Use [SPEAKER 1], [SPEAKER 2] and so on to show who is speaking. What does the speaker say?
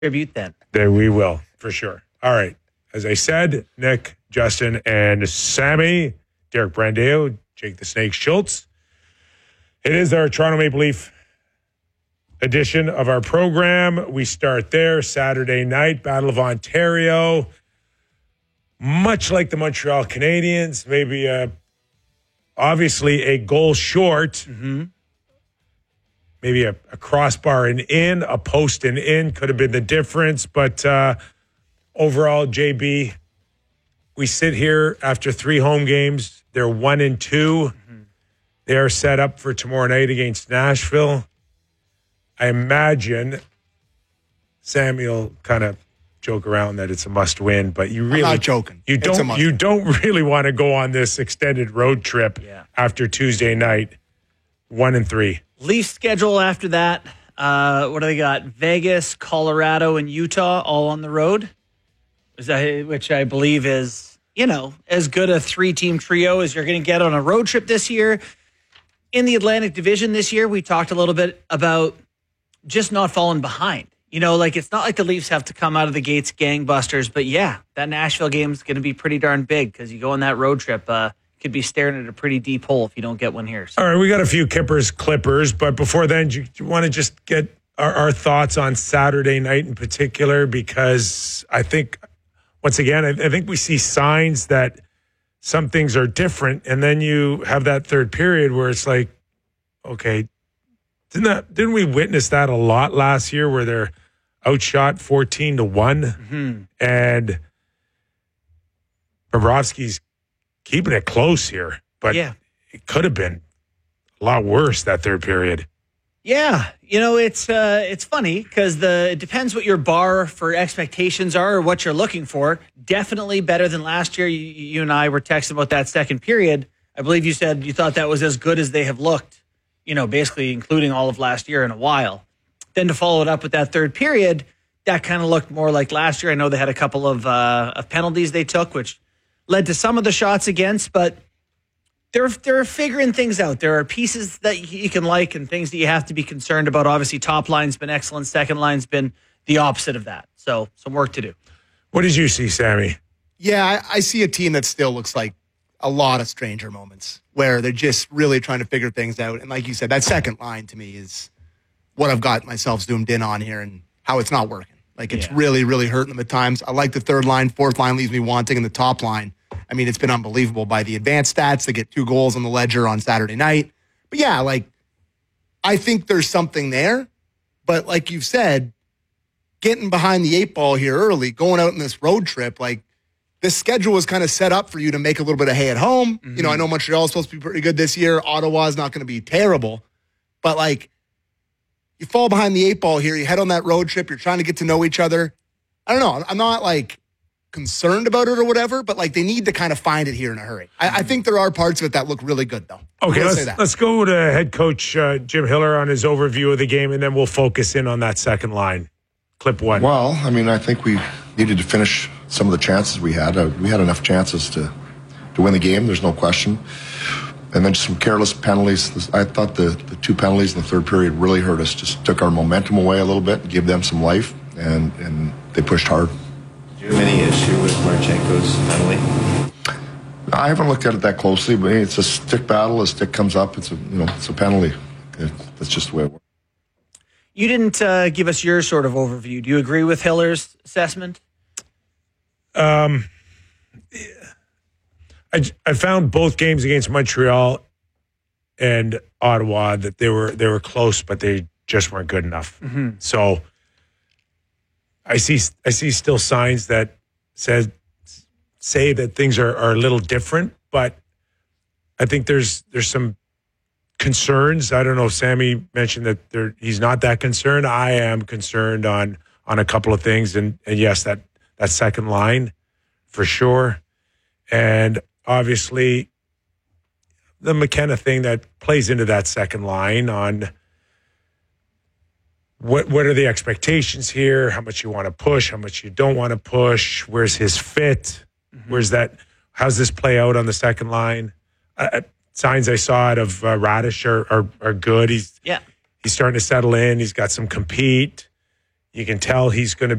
[SPEAKER 1] Tribute then.
[SPEAKER 2] There we will, for sure. All right. As I said, Nick, Justin, and Sammy, Derek Brandeo, Jake the Snake Schultz. It is our Toronto Maple Leaf edition of our program. We start there Saturday night, Battle of Ontario. Much like the Montreal Canadiens, maybe obviously a goal short. Mm-hmm. Maybe a crossbar and in, a post and in could have been the difference. But overall, JB, we sit here after 3 home games. They're 1-2. Mm-hmm. They are set up for tomorrow night against Nashville. I imagine Samuel kind of joke around that it's a must-win, but you really
[SPEAKER 3] I'm not joking.
[SPEAKER 2] You don't really want to go on this extended road trip after Tuesday night, 1-3.
[SPEAKER 1] Leaf schedule after that. What do they got? Vegas, Colorado, and Utah all on the road, which I believe is, as good a 3-team trio as you're going to get on a road trip this year. In the Atlantic Division this year, we talked a little bit about just not falling behind. It's not like the Leafs have to come out of the gates gangbusters, but that Nashville game is going to be pretty darn big because you go on that road trip, could be staring at a pretty deep hole if you don't get one here. So.
[SPEAKER 2] All right, we got a few Kippers, Clippers, but before then, do you want to just get our thoughts on Saturday night in particular? Because I think, once again, I think we see signs that some things are different, and then you have that third period where it's like, okay, didn't we witness that a lot last year where they're outshot 14-1, mm-hmm. and Bobrovsky's keeping it close here, but it could have been a lot worse that third period.
[SPEAKER 1] Yeah, it's funny because it depends what your bar for expectations are or what you're looking for. Definitely better than last year. You and I were texting about that second period. I believe you said you thought that was as good as they have looked, basically including all of last year in a while. Then to follow it up with that third period, that kind of looked more like last year. I know they had a couple of penalties they took, which led to some of the shots against, but they're figuring things out. There are pieces that you can like and things that you have to be concerned about. Obviously, top line's been excellent. Second line's been the opposite of that. So some work to do.
[SPEAKER 2] What did you see, Sammy?
[SPEAKER 3] Yeah, I see a team that still looks like a lot of stranger moments where they're just really trying to figure things out. And like you said, that second line to me is what I've got myself zoomed in on here and how it's not working. Like it's really, really hurting them at times. I like the third line. Fourth line leaves me wanting, and the top line, I mean, it's been unbelievable by the advanced stats. They get 2 goals on the ledger on Saturday night. But I think there's something there. But like you've said, getting behind the 8 ball here early, going out on this road trip, this schedule was kind of set up for you to make a little bit of hay at home. Mm-hmm. I know Montreal is supposed to be pretty good this year. Ottawa is not going to be terrible. But you fall behind the 8 ball here. You head on that road trip. You're trying to get to know each other. I don't know. I'm not concerned about it or whatever, but they need to kind of find it here in a hurry. I think there are parts of it that look really good, though.
[SPEAKER 2] Okay, let's go to head coach Jim Hiller on his overview of the game, and then we'll focus in on that second line. Clip 1.
[SPEAKER 4] Well, I think we needed to finish some of the chances we had. We had enough chances to win the game, there's no question. And then just some careless penalties. I thought the 2 penalties in the third period really hurt us, just took our momentum away a little bit and gave them some life, and they pushed hard.
[SPEAKER 5] Do you have any issue with Marchenko's penalty?
[SPEAKER 4] I haven't looked at it that closely, but it's a stick battle. A stick comes up, it's a penalty. That's just the way it works.
[SPEAKER 1] You didn't give us your sort of overview. Do you agree with Hiller's assessment?
[SPEAKER 2] I found both games against Montreal and Ottawa that they were close, but they just weren't good enough. Mm-hmm. So I see still signs that say that things are a little different, but I think there's some concerns. I don't know. Sammy mentioned that he's not that concerned. I am concerned on a couple of things, and yes, that second line for sure, and obviously the McKenna thing that plays into that second line on what are the expectations here, how much you want to push, how much you don't want to push, where's his fit, how's this play out on the second line? Signs I saw out of Radish are good. He's starting to settle in. He's got some compete. You can tell he's going to